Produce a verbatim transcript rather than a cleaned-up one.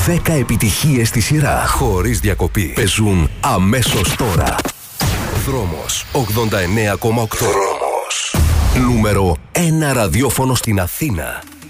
δέκα επιτυχίες στη σειρά, χωρίς διακοπή. Παίζουν αμέσως τώρα. Δρόμος ογδόντα εννέα κόμμα οκτώ. Δρόμος. Νούμερο ένα ραδιόφωνο στην Αθήνα.